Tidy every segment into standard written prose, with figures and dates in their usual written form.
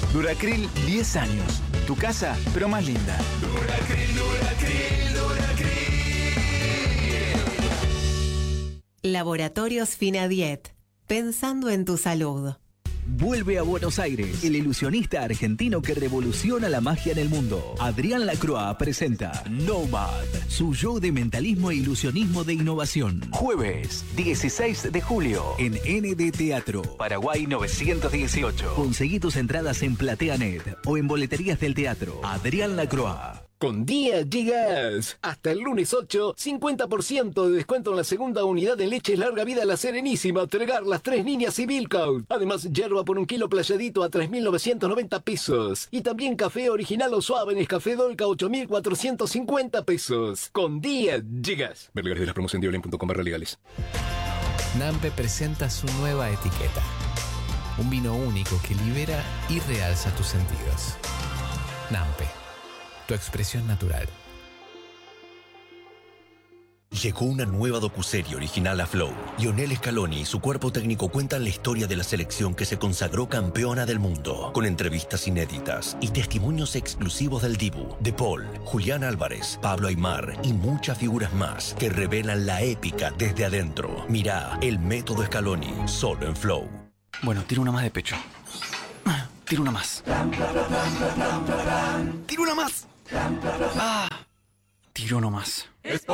Duracril 10 años. Tu casa, pero más linda. Duracril, Duracril, Duracril. Laboratorios Finadiet. Pensando en tu salud. Vuelve a Buenos Aires, el ilusionista argentino que revoluciona la magia en el mundo. Adrián Lacroix presenta Nomad, su show de mentalismo e ilusionismo de innovación. Jueves, 16 de julio, en ND Teatro, Paraguay 918. Conseguí tus entradas en PlateaNet o en boleterías del teatro. Adrián Lacroix. Con Día Gigas. Hasta el lunes 8, 50% de descuento en la segunda unidad de leche larga vida La Serenísima. Tregar las 3 niñas y Milkout. Además, yerba por 1 kilo playadito a 3.990 pesos. Y también café original o suave Nescafé Dolca 8.450 pesos. Con Día Gigas. Ver lugares de la promoción de Olin.com/legales. Nampe presenta su nueva etiqueta. Un vino único que libera y realza tus sentidos. Nampe. Tu expresión natural. Llegó una nueva docuserie original a Flow. Lionel Scaloni y su cuerpo técnico cuentan la historia de la selección que se consagró campeona del mundo, con entrevistas inéditas y testimonios exclusivos del Dibu, De Paul, Julián Álvarez, Pablo Aimar y muchas figuras más que revelan la épica desde adentro. Mirá El Método Scaloni, solo en Flow. Bueno, tiro una más de pecho. Tiro una más. Tiro una más. Tiro no más.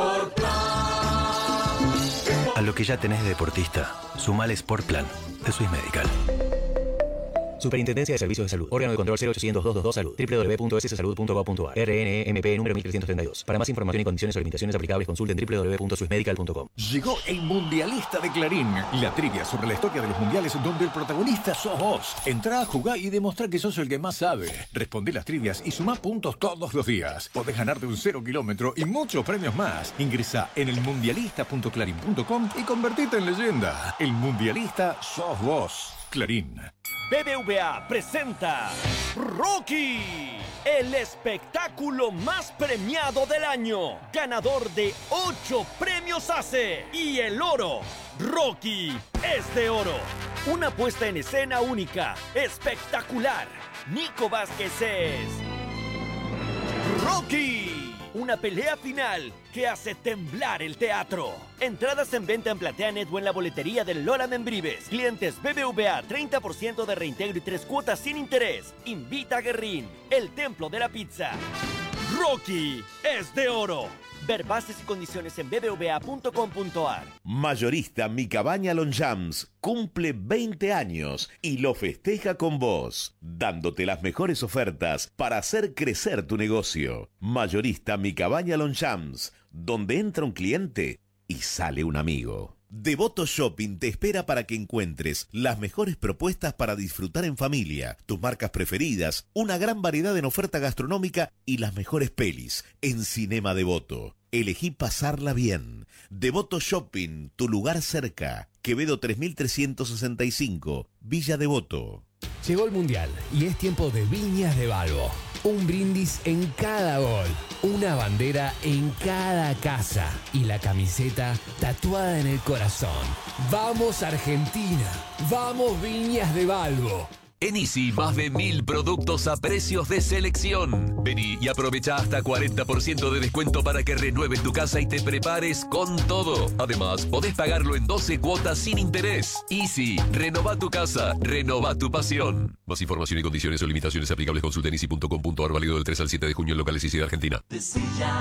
A lo que ya tenés de deportista, sumale Sportplan de Swiss Medical. Superintendencia de Servicios de Salud. Órgano de control 0800-222 Salud. www.sssalud.gov.ar. RNMP número 1332. Para más información y condiciones o limitaciones aplicables, consulten www.swissmedical.com. Llegó el Mundialista de Clarín. La trivia sobre la historia de los mundiales donde el protagonista sos vos. Entrá, jugá y demostrá que sos el que más sabe. Respondé las trivias y sumá puntos todos los días. Podés ganarte un 0 kilómetro y muchos premios más. Ingresá en elmundialista.clarín.com y convertite en leyenda. El Mundialista sos vos. Clarín. BBVA presenta Rocky, el espectáculo más premiado del año, ganador de 8 premios ACE y el oro. Rocky es de oro. Una puesta en escena única, espectacular. Nico Vázquez es Rocky. Una pelea final que hace temblar el teatro. Entradas en venta en PlateaNet o en la boletería del Lola Membrives. Clientes BBVA, 30% de reintegro y 3 cuotas sin interés. Invita a Guerrín, el templo de la pizza. Rocky es de oro. Ver bases y condiciones en bbva.com.ar. Mayorista Mi Cabaña Longchamps cumple 20 años y lo festeja con vos, dándote las mejores ofertas para hacer crecer tu negocio. Mayorista Mi Cabaña Longchamps, donde entra un cliente y sale un amigo. Devoto Shopping te espera para que encuentres las mejores propuestas para disfrutar en familia, tus marcas preferidas, una gran variedad en oferta gastronómica y las mejores pelis en Cinema Devoto. Elegí pasarla bien. Devoto Shopping, tu lugar cerca. Quevedo 3365, Villa Devoto. Llegó el Mundial y es tiempo de Viñas de Balbo. Un brindis en cada gol, una bandera en cada casa y la camiseta tatuada en el corazón. ¡Vamos Argentina! ¡Vamos Viñas de Balbo! En Easy, más de 1000 productos a precios de selección. Vení y aprovecha hasta 40% de descuento para que renueves tu casa y te prepares con todo. Además, podés pagarlo en 12 cuotas sin interés. Easy, renova tu casa, renova tu pasión. Más información y condiciones o limitaciones aplicables consulta en easy.com.ar, válido del 3 al 7 de junio en locales Easy de Argentina.